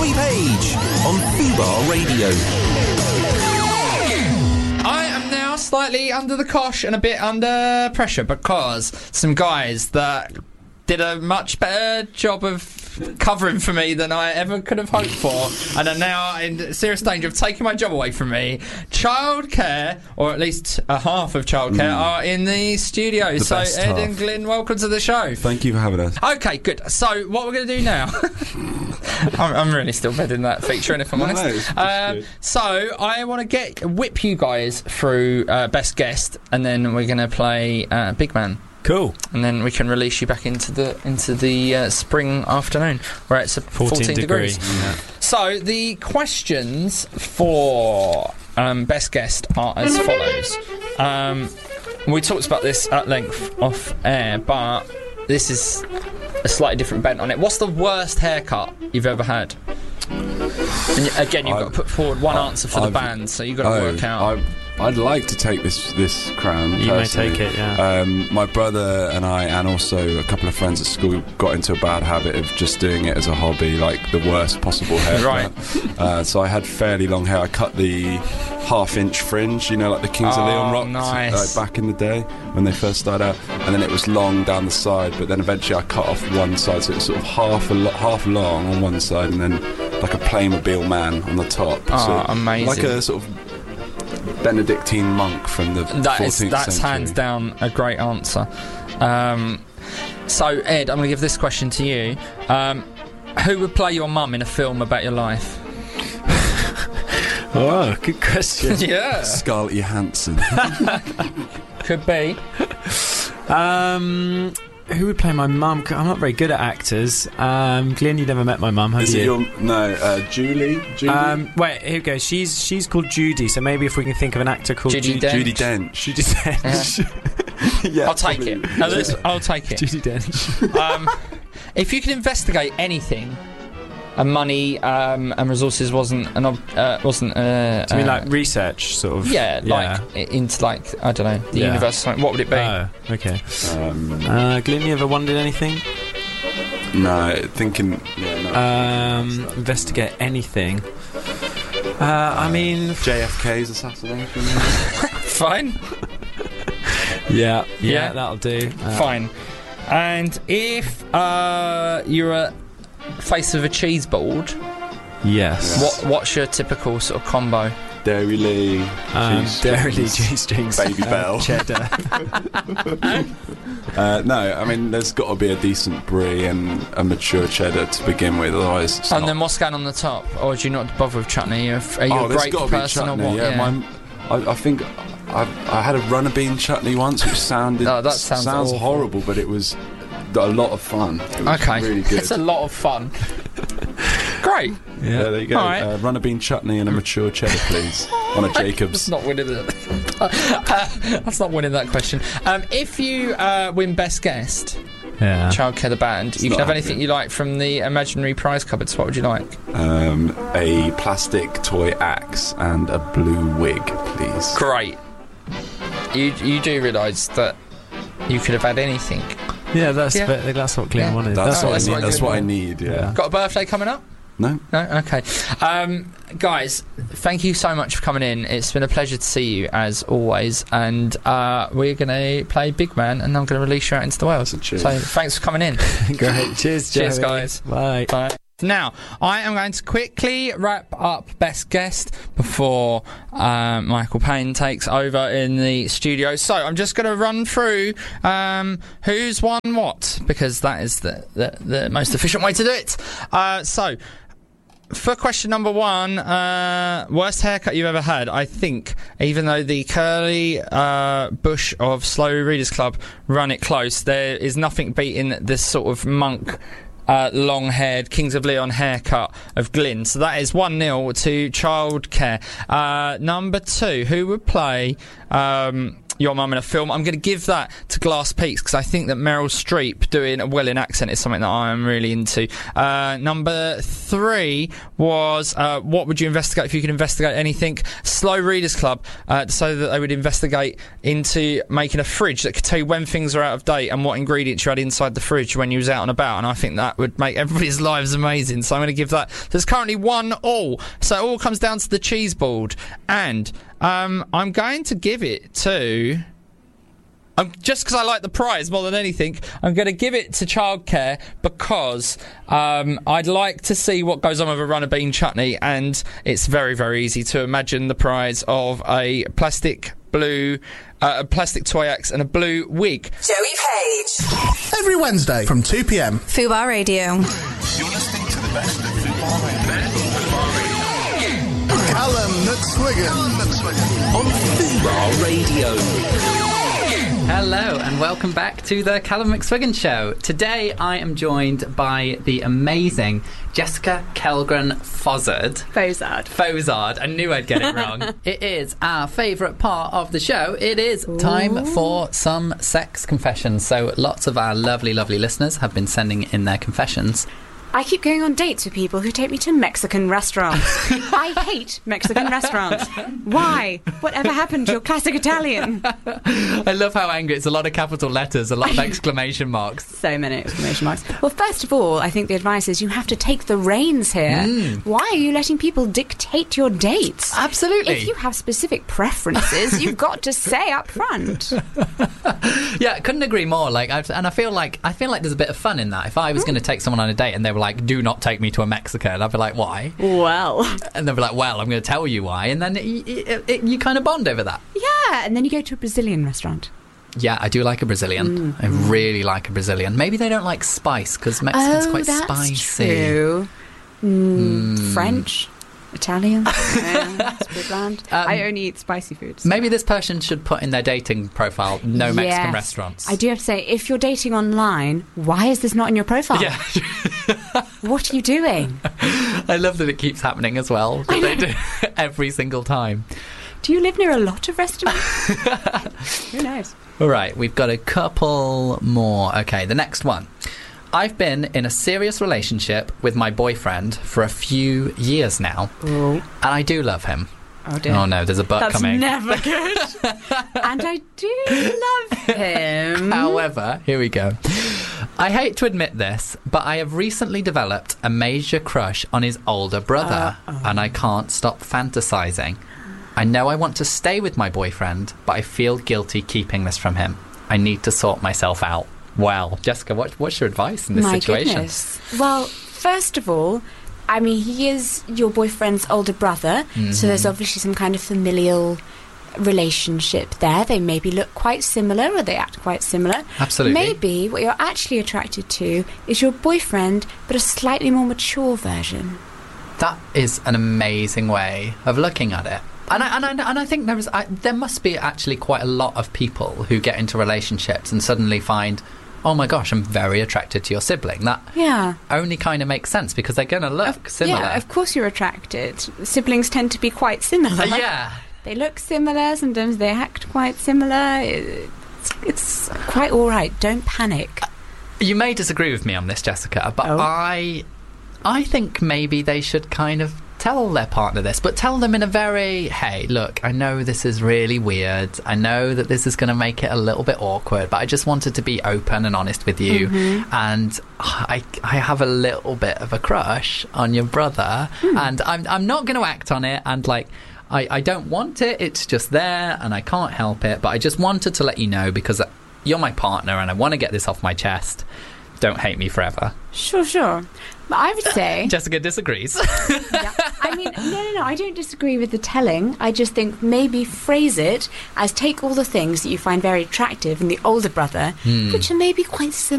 Jamie Page on Fubar Radio. I am now slightly under the cosh and a bit under pressure because some guys that did a much better job of covering for me than I ever could have hoped for, and are now in serious danger of taking my job away from me. Childcare, or at least a half of childcare, are in the studio. So Ed half. and Glyn, welcome to the show. Thank you for having us. Okay, good. So what we're going to do now... I'm really still bedding that feature in, if I'm honest. it's good. So I want to whip you guys through Best Guest, and then we're going to play Big Man. Cool. And then we can release you back into the spring afternoon where it's 14 degrees. Yeah. So the questions for Best Guest are as follows. We talked about this at length off air, but this is a slightly different bent on it. What's the worst haircut you've ever had? And again, you've got to put forward one answer for the band, so you've got to work out. I'd like to take this crown. You personally. may take it, yeah. My brother and I, and also a couple of friends at school, got into a bad habit of just doing it as a hobby, like the worst possible haircut. Right. So I had fairly long hair. I cut the half-inch fringe, like the Kings of Leon rocked, nice. back in the day when they first started out, and then it was long down the side. But then eventually I cut off one side, so it was sort of half long on one side, and then like a Playmobil man on the top. Oh, so amazing! Like a sort of Benedictine monk from the 14th century. That's hands down a great answer. So Ed, I'm going to give this question to you. Who would play your mum in a film about your life? Oh, good question. Yeah, Scarlett Johansson. could be. Who would play my mum? I'm not very good at actors. Glyn, you never met my mum, have Is you? it your... No, Julie? Wait, here we go. She's called Judy, so maybe if we can think of an actor called Judi Dench. Judi Dench. Judi Dench. Yeah, I'll take it. I'll take it. Judi Dench. If you could investigate anything, and money and resources wasn't Do you mean like research, sort of? Yeah, like into like I don't know the universe. Or something. What would it be? Oh, okay. Glyn, you ever wondered anything? No, thinking... Yeah, no. Investigate anything. I mean... JFK's assassination. Fine. Yeah, Yeah. that'll do. Fine. And if you're a face of a cheese board, yes. what's your typical sort of combo? Dairy Lee, Dairy Lee, cheese strings, Baby Bell, cheddar. No, I mean there's got to be a decent brie and a mature cheddar to begin with, otherwise. It's And not... then what's going on the top? Or do you not bother with chutney? Are you a there's great gotta be person chutney, or what? Yeah. I think I had a runner bean chutney once, which sounded that sounds awful. horrible, but it was a lot of fun. It was Okay, really good. it's a lot of fun. Great. Yeah, there you go. All right. Runner bean chutney and a mature cheddar, please, on a Jacobs. That's not winning it. That's not winning that question. If you win Best Guest, Childcare the Band, you can have anything you like from the imaginary prize cupboards. What would you like? A plastic toy axe and a blue wig, please. Great. You do realise that you could have had anything. Yeah, that's what Glyn wanted. That's what that's I what need. That's what I Glyn need. Yeah. Got a birthday coming up? No. No? Okay. Guys, thank you so much for coming in. It's been a pleasure to see you, as always. And we're going to play Big Man, and I'm going to release you out into the world. So thanks for coming in. Great. Cheers, Cheers, Joey. guys. Bye. Bye. Now, I am going to quickly wrap up Best Guest before Michael Payne takes over in the studio. So I'm just going to run through who's won what, because that is the most efficient way to do it. So, for question number one, worst haircut you've ever had. I think, even though the curly bush of Slow Readers Club run it close, there is nothing beating this sort of monk long-haired Kings of Leon haircut of Glyn. So that is 1-0 to Childcare. Number two, who would play Your Mum in a film. I'm going to give that to Glass Peaks because I think that Meryl Streep doing a Welling accent is something that I am really into. Number 3 was what would you investigate if you could investigate anything? Slow Readers Club decided that they would investigate into making a fridge that could tell you when things are out of date and what ingredients you had inside the fridge when you was out and about, and I think that would make everybody's lives amazing, so I'm going to give that. There's currently 1-1, so it all comes down to the cheese board, and I'm going to give it to... just because I like the prize more than anything, I'm going to give it to childcare because I'd like to see what goes on with a runner bean chutney, and it's very, very easy to imagine the prize of a plastic toy axe and a blue wig. Joey Page. Every Wednesday from 2 p.m. Fubar Radio. You're listening to the best of Fubar Radio. Callum McSwiggan on Fubar Radio. Hello and welcome back to the Callum McSwiggan Show. Today I am joined by the amazing Jessica Kellgren Fozard. I knew I'd get it wrong. It is our favourite part of the show. It is time for some sex confessions. So lots of our lovely, lovely listeners have been sending in their confessions. I keep going on dates with people who take me to Mexican restaurants. I hate Mexican restaurants. Why? Whatever happened to your classic Italian? I love how angry. It's a lot of capital letters, a lot of exclamation marks. So many exclamation marks. Well, first of all, I think the advice is you have to take the reins here. Why are you letting people dictate your dates? Absolutely. If you have specific preferences, you've got to say up front. Yeah, I couldn't agree more. I feel like there's a bit of fun in that. If I was going to take someone on a date and they were like, do not take me to a Mexican, I'd be like, why? Well. And they'd be like, well, I'm going to tell you why. And then you kind of bond over that. Yeah, and then you go to a Brazilian restaurant. Yeah, I do like a Brazilian. I really like a Brazilian. Maybe they don't like spice because Mexican's quite spicy. True. French? Italian? It's a bit bland. I only eat spicy foods. Maybe this person should put in their dating profile, no Mexican restaurants. I do have to say, if you're dating online, why is this not in your profile? Yeah. What are you doing? I love that it keeps happening as well. That they do every single time. Do you live near a lot of restaurants? Who knows? All right, we've got a couple more. Okay, the next one. I've been in a serious relationship with my boyfriend for a few years now. Ooh. And I do love him. Oh dear. Oh no, there's a but coming. That's never good. And I do love him. However, here we go. I hate to admit this, but I have recently developed a major crush on his older brother, and I can't stop fantasizing. I know I want to stay with my boyfriend, but I feel guilty keeping this from him. I need to sort myself out. Well, Jessica, what's your advice in this situation? Goodness. Well, first of all, I mean, he is your boyfriend's older brother, so there's obviously some kind of familial relationship there. They maybe look quite similar or they act quite similar. Absolutely. Maybe what you're actually attracted to is your boyfriend, but a slightly more mature version. That is an amazing way of looking at it. And I think there must be actually quite a lot of people who get into relationships and suddenly find, oh my gosh, I'm very attracted to your sibling. That only kind of makes sense because they're going to look similar. Yeah, of course you're attracted. Siblings tend to be quite similar. Yeah. They look similar, sometimes they act quite similar. It's quite all right. Don't panic. You may disagree with me on this, Jessica, but I think maybe they should kind of tell their partner this, but tell them in a very, hey, look, I know this is really weird. I know that this is going to make it a little bit awkward, but I just wanted to be open and honest with you. And I have a little bit of a crush on your brother, and I'm not going to act on it. And I don't want it. It's just there, and I can't help it. But I just wanted to let you know because you're my partner, and I want to get this off my chest. Don't hate me forever. Sure. But I would say... Jessica disagrees. Yeah. I mean, no, I don't disagree with the telling. I just think maybe phrase it as take all the things that you find very attractive in the older brother, which are maybe quite similar